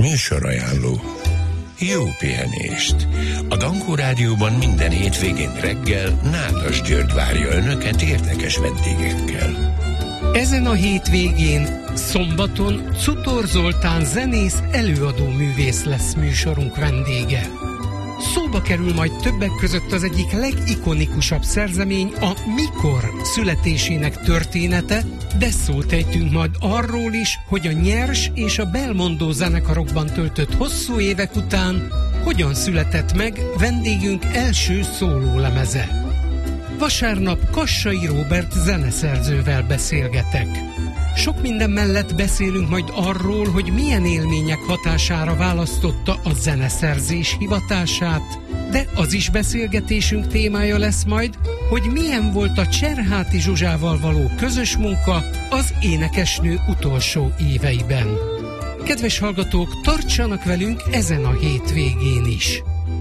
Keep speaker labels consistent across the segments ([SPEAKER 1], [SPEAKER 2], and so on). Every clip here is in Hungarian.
[SPEAKER 1] Műsorajánló. Jó pihenést! A Dankó Rádióban minden hétvégén reggel Nádas György várja Önöket érdekes vendégekkel.
[SPEAKER 2] Ezen a hétvégén, szombaton Cutor Zoltán zenész, előadó művész lesz műsorunk vendége. Szóba kerül majd többek között az egyik legikonikusabb szerzemény, a Mikor születésének története, de szót ejtünk majd arról is, hogy a Nyers és a Belmondo zenekarokban töltött hosszú évek után hogyan született meg vendégünk első szólólemeze. Vasárnap Kassai Róbert zeneszerzővel beszélgetek. Sok minden mellett beszélünk majd arról, hogy milyen élmények hatására választotta a zeneszerzés hivatását, de az is beszélgetésünk témája lesz majd, hogy milyen volt a Cserháti Zsuzsával való közös munka az énekesnő utolsó éveiben. Kedves hallgatók, tartsanak velünk ezen a hétvégén is!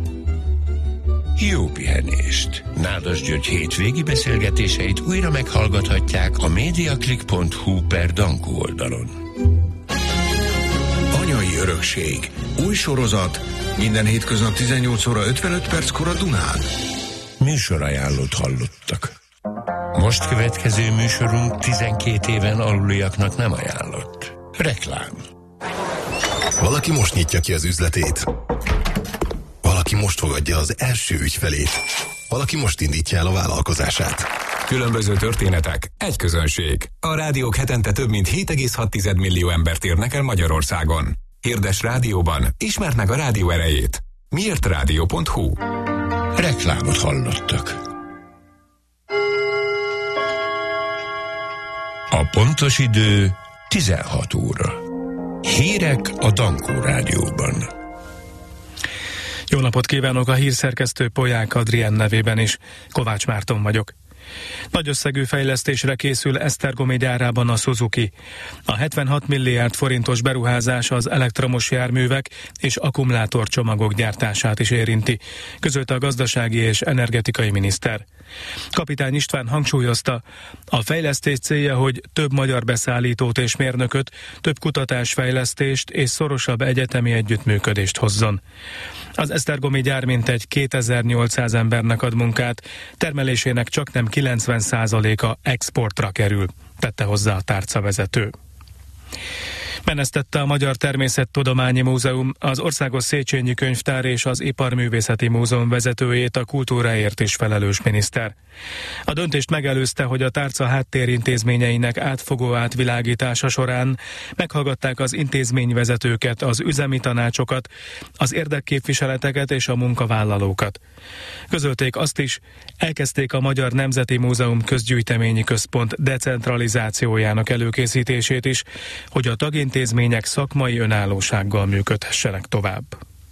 [SPEAKER 1] Jó pihenést! Nádas György hétvégi beszélgetéseit újra meghallgathatják a mediaclick.hu/Dankó oldalon.
[SPEAKER 3] Anyai örökség. Új sorozat. Minden hétköznap 18 óra 55 perckor a Dunán.
[SPEAKER 1] Műsorajánlót hallottak. Most következő műsorunk 12 éven aluliaknak nem ajánlott. Reklám.
[SPEAKER 4] Valaki most nyitja ki az üzletét. Valaki most fogadja az első ügyfelét. Valaki most indítja el a vállalkozását.
[SPEAKER 5] Különböző történetek, egy közönség. A rádiók hetente több mint 7,6 millió embert érnek el Magyarországon. Hirdess rádióban, ismerd meg a rádió erejét. Miértradio.hu.
[SPEAKER 1] Reklámot hallottak. A pontos idő 16 óra. Hírek a Dankó Rádióban.
[SPEAKER 6] Jó napot kívánok, a hírszerkesztő Polyák Adrien nevében is. Kovács Márton vagyok. Nagy összegű fejlesztésre készül Esztergomi gyárában a Suzuki. A 76 milliárd forintos beruházás az elektromos járművek és akkumulátorcsomagok gyártását is érinti, közölte a gazdasági és energetikai miniszter. Kapitány István hangsúlyozta, a fejlesztés célja, hogy több magyar beszállítót és mérnököt, több kutatásfejlesztést és szorosabb egyetemi együttműködést hozzon. Az esztergomi gyár mintegy 2800 embernek ad munkát, termelésének csaknem 90%-a exportra kerül, tette hozzá a tárcavezető. Menesztette a Magyar Természettudományi Múzeum az Országos Széchenyi Könyvtár és az Iparművészeti Múzeum vezetőjét, a kultúráért is felelős miniszter. A döntést megelőzte, hogy a tárca háttérintézményeinek átfogó átvilágítása során meghallgatták az intézményvezetőket, az üzemi tanácsokat, az érdekképviseleteket és a munkavállalókat. Közölték azt is, elkezdték a Magyar Nemzeti Múzeum Közgyűjteményi Központ decentralizációjának előkészítését is, hogy a tagintézmények szakmai önállósággal működhessenek tovább.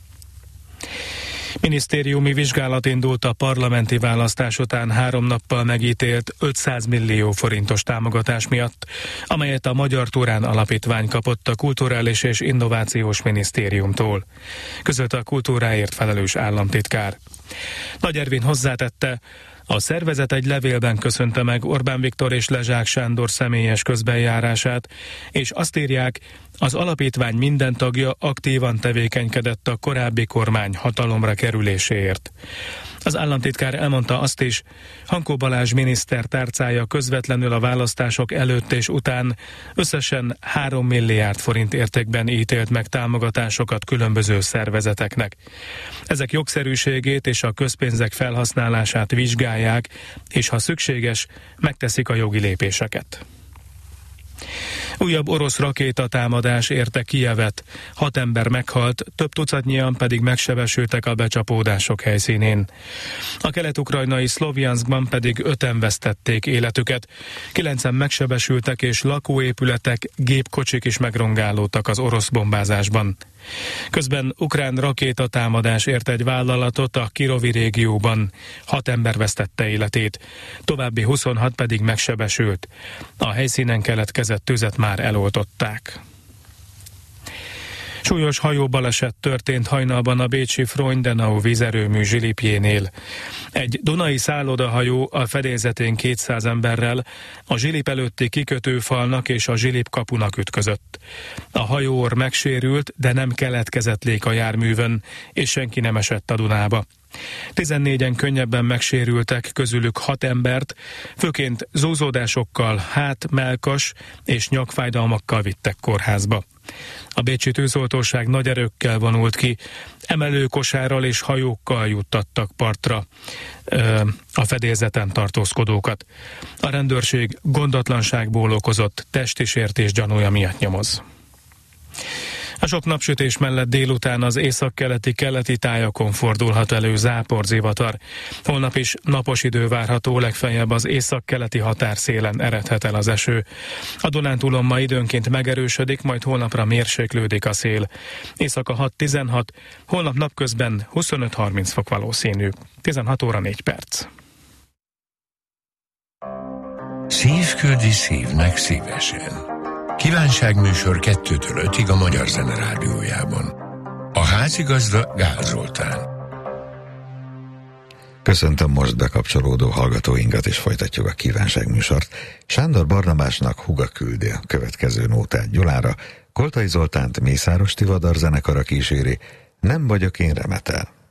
[SPEAKER 6] Minisztériumi vizsgálat indult a parlamenti választás után 3 nappal megítélt 500 millió forintos támogatás miatt, amelyet a Magyar Turán Alapítvány kapott a Kulturális és Innovációs Minisztériumtól, közölte a kultúráért felelős államtitkár. Nagy Ervin hozzátette, a szervezet egy levélben köszönte meg Orbán Viktor és Lezsák Sándor személyes közbenjárását, és azt írják, az alapítvány minden tagja aktívan tevékenykedett a korábbi kormány hatalomra kerüléséért. Az államtitkár elmondta azt is, Hankó Balázs miniszter tárcája közvetlenül a választások előtt és után összesen 3 milliárd forint értékben ítélt meg támogatásokat különböző szervezeteknek. Ezek jogszerűségét és a közpénzek felhasználását vizsgálják, és ha szükséges, megteszik a jogi lépéseket. Újabb orosz rakétatámadás érte Kijevet. 6 ember meghalt, több tucatnyian pedig megsebesültek a becsapódások helyszínén. A kelet-ukrajnai Szlovjanszkban pedig 5-en vesztették életüket. 9-en megsebesültek és lakóépületek, gépkocsik is megrongálódtak az orosz bombázásban. Közben ukrán rakétatámadás ért egy vállalatot a Kirovi régióban. 6 ember vesztette életét, további 26 pedig megsebesült. A helyszínen keletkezett tüzet már eloltották. Súlyos hajóbaleset történt hajnalban a bécsi Freudenau vízerőmű zsilipjénél. Egy dunai szállodahajó a fedélzetén 200 emberrel a zsilip előtti kikötőfalnak és a zsilip kapunak ütközött. A hajóorr megsérült, de nem keletkezett lék a járművön, és senki nem esett a Dunába. 14-en könnyebben megsérültek, közülük 6 embert, főként zúzódásokkal, mellkas és nyakfájdalmakkal vittek kórházba. A bécsi tűzoltóság nagy erőkkel vonult ki, emelőkosárral és hajókkal juttattak partra a fedélzeten tartózkodókat. A rendőrség gondatlanságból okozott testi sértés gyanúja miatt nyomoz. A sok napsütés mellett délután az északkeleti tájakon fordulhat elő záporzivatar. Holnap is napos idő várható, legfeljebb az északkeleti határszélen eredhet el az eső. A Dunántúlon ma időnként megerősödik, majd holnapra mérséklődik a szél. Éjszaka 6-16, holnap napközben 25-30 fok valószínű. 16 óra 4 perc.
[SPEAKER 1] Szív küldi szívnek szívesen. Kívánságműsor 2-től 5-ig a Magyar Zene Rádiójában. A házigazda Gál Zoltán.
[SPEAKER 7] Köszöntöm most bekapcsolódó hallgatóinkat, és folytatjuk a kívánságműsort. Sándor Barnabásnak Huga küldi a következő nótát Gyulára, Koltai Zoltánt Mészáros Tivadar zenekara kíséri, Nem vagyok én remetel.